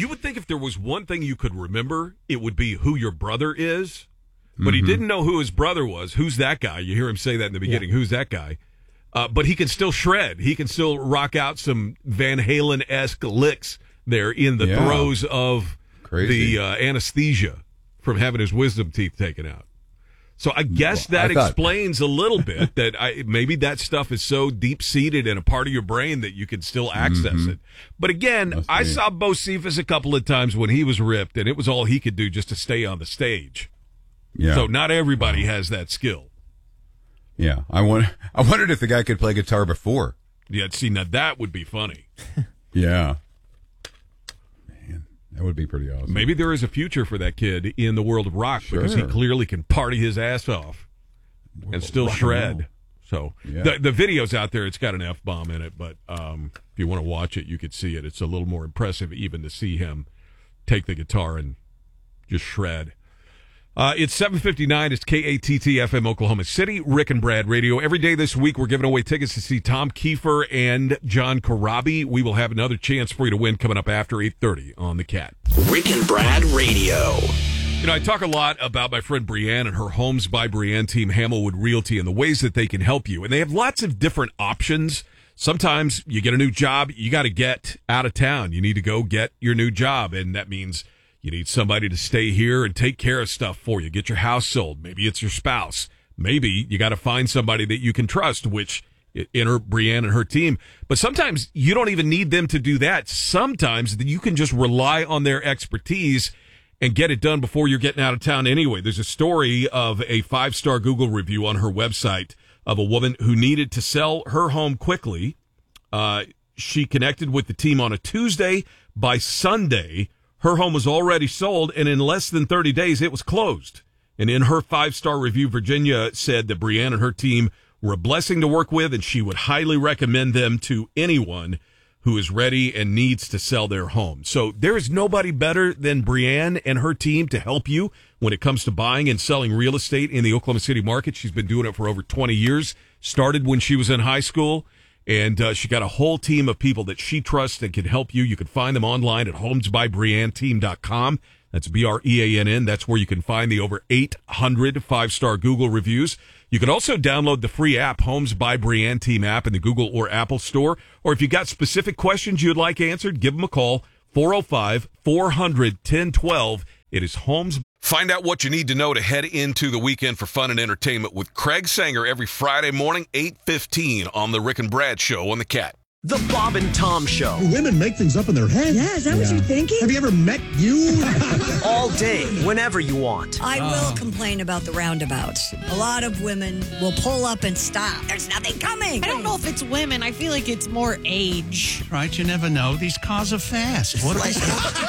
You would think if there was one thing you could remember, it would be who your brother is. But he didn't know who his brother was. Who's that guy? You hear him say that in the beginning. Who's that guy? But he can still shred. He can still rock out some Van Halen-esque licks there in the throes of the anesthesia from having his wisdom teeth taken out. So I guess that explains a little bit that maybe that stuff is so deep-seated in a part of your brain that you can still access it. But again, I saw Bo Cephas a couple of times when he was ripped, and it was all he could do just to stay on the stage. Yeah. So not everybody has that skill. Yeah. I wondered if the guy could play guitar before. Yeah, see, now that would be funny. Yeah. Man, that would be pretty awesome. Maybe there is a future for that kid in the world of rock because he clearly can party his ass off and still shred. So the video's out there. It's got an F-bomb in it, but if you want to watch it, you could see it. It's a little more impressive even to see him take the guitar and just shred. It's 7:59. It's KATT-FM Oklahoma City, Rick and Brad Radio. Every day this week, we're giving away tickets to see Tom Kiefer and John Corabi. We will have another chance for you to win coming up after 8:30 on The Cat. Rick and Brad Radio. You know, I talk a lot about my friend Brianne and her Homes by Brianne team, Hamilwood Realty, and the ways that they can help you. And they have lots of different options. Sometimes you get a new job, you got to get out of town. You need to go get your new job, and that means you need somebody to stay here and take care of stuff for you. Get your house sold. Maybe it's your spouse. Maybe you got to find somebody that you can trust, which enter Brianne and her team. But sometimes you don't even need them to do that. Sometimes you can just rely on their expertise and get it done before you're getting out of town anyway. There's a story of a 5-star Google review on her website of a woman who needed to sell her home quickly. She connected with the team on a Tuesday. By Sunday, her home was already sold, and in less than 30 days, it was closed. And in her 5-star review, Virginia said that Brianne and her team were a blessing to work with, and she would highly recommend them to anyone who is ready and needs to sell their home. So there is nobody better than Brianne and her team to help you when it comes to buying and selling real estate in the Oklahoma City market. She's been doing it for over 20 years, started when she was in high school. And she got a whole team of people that she trusts and can help you. You can find them online at homesbybrianneteam.com. That's BREANN. That's where you can find the over 800 5-star Google reviews. You can also download the free app, Homes by Brianne Team app, in the Google or Apple store. Or if you got specific questions you'd like answered, give them a call, 405-400-1012. It is Homes. Find out what you need to know to head into the weekend for fun and entertainment with Craig Sanger every Friday morning, 8:15 on the Rick and Brad Show on The Cat. The Bob and Tom Show. Women make things up in their head. Yeah, is that what you're thinking? Have you ever met you? All day, whenever you want. I will complain about the roundabouts. A lot of women will pull up and stop. There's nothing coming. I don't know if it's women. I feel like it's more age. Right, you never know. These cars are fast. What They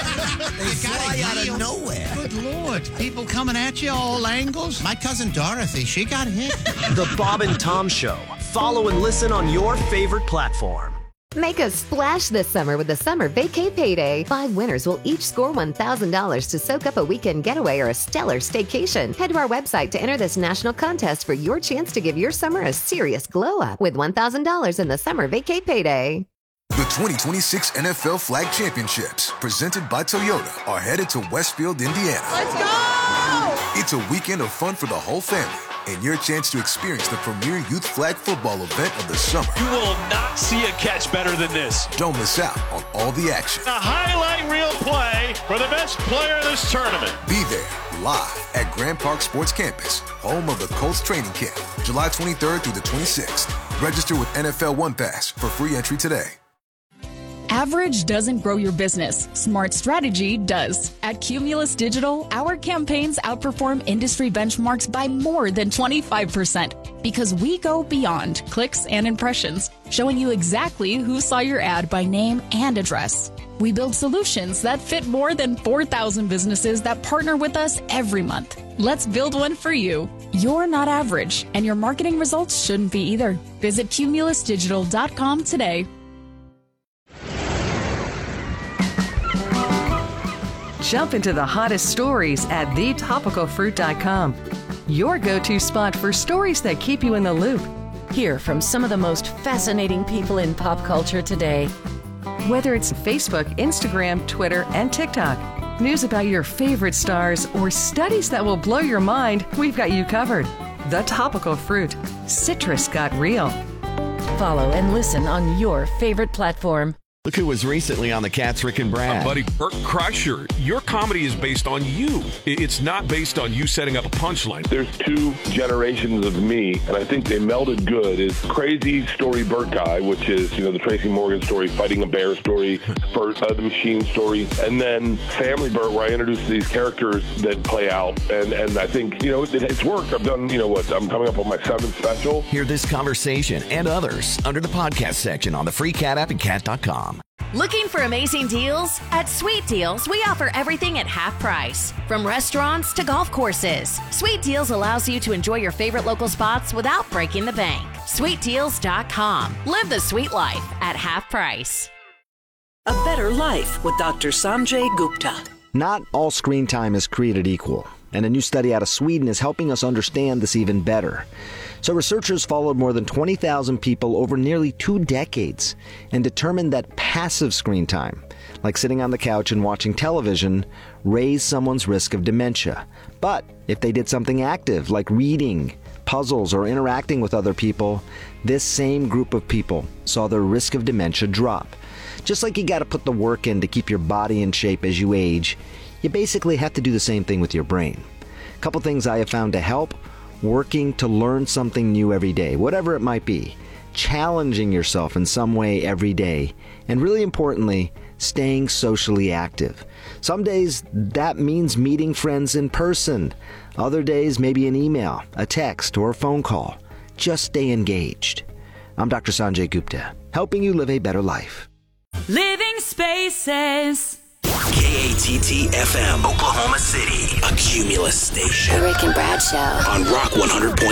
fly out of nowhere. Good Lord. People coming at you all angles. My cousin Dorothy, she got hit. The Bob and Tom Show. Follow and listen on your favorite platform. Make a splash this summer with the Summer Vacay Payday. 5 winners will each score $1,000 to soak up a weekend getaway or a stellar staycation. Head to our website to enter this national contest for your chance to give your summer a serious glow up with $1,000 in the Summer Vacay Payday. The 2026 NFL Flag Championships, presented by Toyota, are headed to Westfield, Indiana. Let's go! It's a weekend of fun for the whole family, and your chance to experience the premier youth flag football event of the summer. You will not see a catch better than this. Don't miss out on all the action. A highlight reel play for the best player of this tournament. Be there live at Grand Park Sports Campus, home of the Colts training camp, July 23rd through the 26th. Register with NFL One Pass for free entry today. Average doesn't grow your business. Smart strategy does. At Cumulus Digital, our campaigns outperform industry benchmarks by more than 25% because we go beyond clicks and impressions, showing you exactly who saw your ad by name and address. We build solutions that fit more than 4,000 businesses that partner with us every month. Let's build one for you. You're not average, and your marketing results shouldn't be either. Visit cumulusdigital.com today. Jump into the hottest stories at thetopicalfruit.com. Your go-to spot for stories that keep you in the loop. Hear from some of the most fascinating people in pop culture today. Whether it's Facebook, Instagram, Twitter, and TikTok, news about your favorite stars, or studies that will blow your mind, we've got you covered. The Topical Fruit. Citrus got real. Follow and listen on your favorite platform. Look who was recently on the Cats, Rick and Brad. Buddy, Bert Kreischer, your comedy is based on you. It's not based on you setting up a punchline. There's two generations of me, and I think they melded good. Is crazy story Bert guy, which is, the Tracy Morgan story, fighting a bear story, Bert the Machine story, and then Family Bert, where I introduce these characters that play out. And I think, it's worked. I've done, I'm coming up on my 7th special. Hear this conversation and others under the podcast section on the free Cat app and cat.com. Looking for amazing deals? At Sweet Deals, we offer everything at half price. From restaurants to golf courses, Sweet Deals allows you to enjoy your favorite local spots without breaking the bank. SweetDeals.com. Live the sweet life at half price. A better life with Dr. Sanjay Gupta. Not all screen time is created equal, and a new study out of Sweden is helping us understand this even better. So researchers followed more than 20,000 people over nearly 2 decades and determined that passive screen time, like sitting on the couch and watching television, raised someone's risk of dementia. But if they did something active, like reading, puzzles, or interacting with other people, this same group of people saw their risk of dementia drop. Just like you got to put the work in to keep your body in shape as you age, you basically have to do the same thing with your brain. A couple things I have found to help: working to learn something new every day, whatever it might be, challenging yourself in some way every day, and really importantly, staying socially active. Some days that means meeting friends in person. Other days, maybe an email, a text, or a phone call. Just stay engaged. I'm Dr. Sanjay Gupta, helping you live a better life. Living Spaces. KATT-FM, Oklahoma City, a Cumulus station. The Rick and Brad Show. On Rock 100.9.